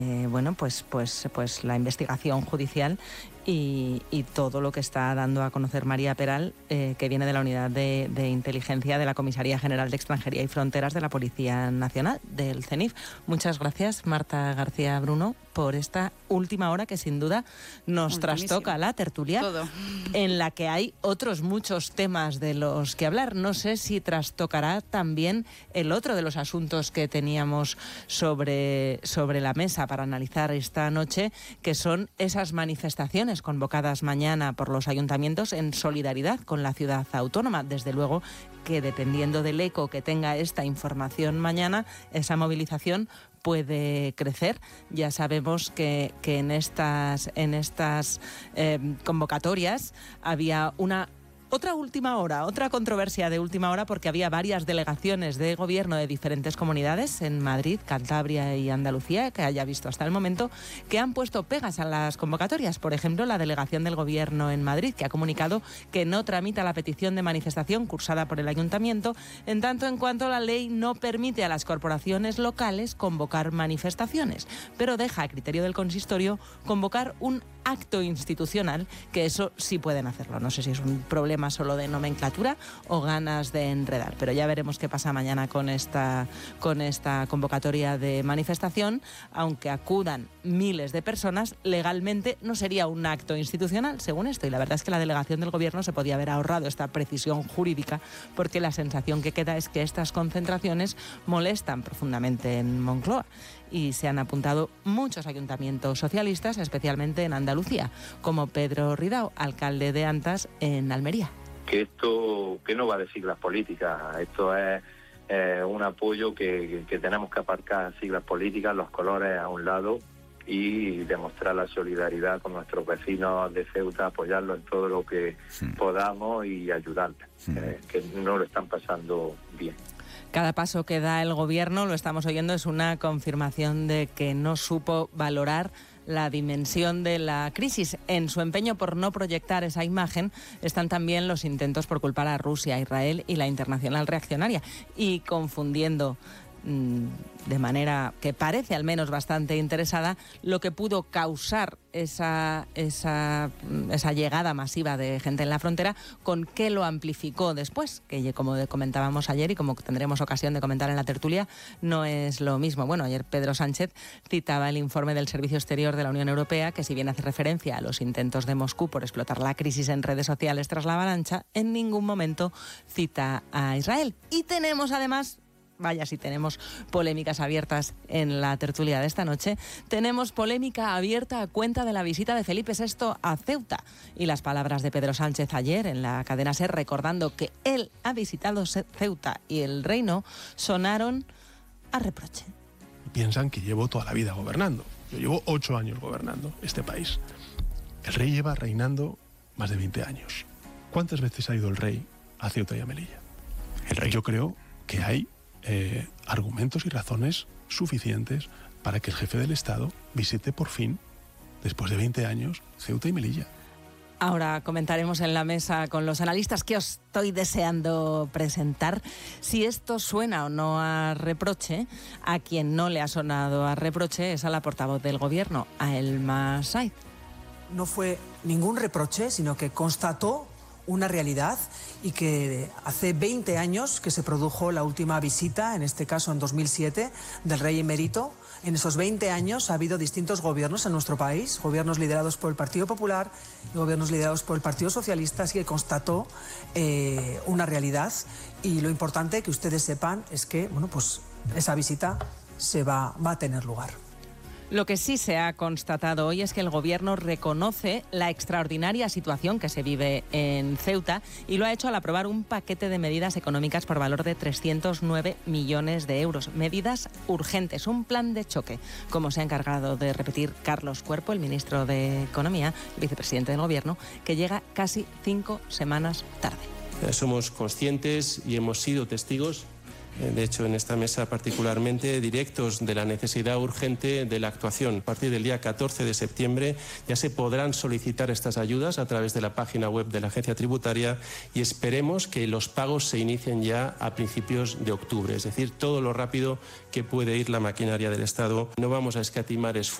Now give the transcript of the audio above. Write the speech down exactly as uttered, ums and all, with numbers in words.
Eh, bueno, pues, pues, pues la investigación judicial y, y todo lo que está dando a conocer María Peral, eh, que viene de la Unidad de, de Inteligencia de la Comisaría General de Extranjería y Fronteras de la Policía Nacional, del CENIF. Muchas gracias, Marta García Bruno, por esta última hora que sin duda nos Ultimísimo. trastoca la tertulia, Todo. en la que hay otros muchos temas de los que hablar. No sé si trastocará también el otro de los asuntos que teníamos sobre, sobre la mesa para analizar esta noche, que son esas manifestaciones convocadas mañana por los ayuntamientos en solidaridad con la ciudad autónoma. Desde luego que dependiendo del eco que tenga esta información mañana, esa movilización puede crecer. Ya sabemos que, que en estas, en estas eh, convocatorias había una otra última hora, otra controversia de última hora, porque había varias delegaciones de gobierno de diferentes comunidades en Madrid, Cantabria y Andalucía, que haya visto hasta el momento, que han puesto pegas a las convocatorias. Por ejemplo, la delegación del gobierno en Madrid, que ha comunicado que no tramita la petición de manifestación cursada por el ayuntamiento, en tanto en cuanto la ley no permite a las corporaciones locales convocar manifestaciones, pero deja a criterio del consistorio convocar un acto institucional, que eso sí pueden hacerlo. No sé si es un problema solo de nomenclatura o ganas de enredar, pero ya veremos qué pasa mañana con esta, con esta convocatoria de manifestación. Aunque acudan miles de personas, legalmente no sería un acto institucional, según esto, y la verdad es que la delegación del gobierno se podía haber ahorrado esta precisión jurídica, porque la sensación que queda es que estas concentraciones molestan profundamente en Moncloa. Y se han apuntado muchos ayuntamientos socialistas, especialmente en Andalucía, como Pedro Ridao, alcalde de Antas en Almería. Que esto que no va de siglas políticas, esto es eh, un apoyo que, que tenemos que aparcar siglas políticas, los colores a un lado, y demostrar la solidaridad con nuestros vecinos de Ceuta, apoyarlos en todo lo que sí. podamos y ayudarles, sí. eh, que no lo están pasando bien. Cada paso que da el gobierno, lo estamos oyendo, es una confirmación de que no supo valorar la dimensión de la crisis. En su empeño por no proyectar esa imagen están también los intentos por culpar a Rusia, a Israel y la internacional reaccionaria, y confundiendo de manera que parece al menos bastante interesada lo que pudo causar esa, esa, esa llegada masiva de gente en la frontera con qué lo amplificó después, que como comentábamos ayer y como tendremos ocasión de comentar en la tertulia, no es lo mismo. Bueno, ayer Pedro Sánchez citaba el informe del Servicio Exterior de la Unión Europea, que si bien hace referencia a los intentos de Moscú por explotar la crisis en redes sociales tras la avalancha, en ningún momento cita a Israel. Y tenemos además, vaya si tenemos polémicas abiertas en la tertulia de esta noche, tenemos polémica abierta a cuenta de la visita de Felipe sexto a Ceuta y las palabras de Pedro Sánchez ayer en la cadena SER recordando que él ha visitado Ceuta y el reino sonaron a reproche. Piensan que llevo toda la vida gobernando. Yo llevo ocho años gobernando este país. El rey lleva reinando más de veinte años. ¿Cuántas veces ha ido el rey a Ceuta y a Melilla? El rey, yo creo que hay Eh, argumentos y razones suficientes para que el jefe del Estado visite por fin, después de veinte años, Ceuta y Melilla. Ahora comentaremos en la mesa con los analistas que os estoy deseando presentar si esto suena o no a reproche. A quien no le ha sonado a reproche es a la portavoz del Gobierno, a Elma Saiz. No fue ningún reproche, sino que constató una realidad, y que hace veinte años que se produjo la última visita, en este caso en dos mil siete, del rey emérito. En esos veinte años ha habido distintos gobiernos en nuestro país, gobiernos liderados por el Partido Popular y gobiernos liderados por el Partido Socialista, así que constató eh, una realidad, y lo importante que ustedes sepan es que bueno, pues esa visita se va, va a tener lugar. Lo que sí se ha constatado hoy es que el Gobierno reconoce la extraordinaria situación que se vive en Ceuta, y lo ha hecho al aprobar un paquete de medidas económicas por valor de trescientos nueve millones de euros. Medidas urgentes, un plan de choque, como se ha encargado de repetir Carlos Cuerpo, el ministro de Economía, el vicepresidente del Gobierno, que llega casi cinco semanas tarde. Somos conscientes y hemos sido testigos de hecho en esta mesa particularmente, directos de la necesidad urgente de la actuación. A partir del día catorce de septiembre ya se podrán solicitar estas ayudas a través de la página web de la Agencia Tributaria y esperemos que los pagos se inicien ya a principios de octubre, es decir, todo lo rápido que puede ir la maquinaria del Estado. No vamos a escatimar esfuerzos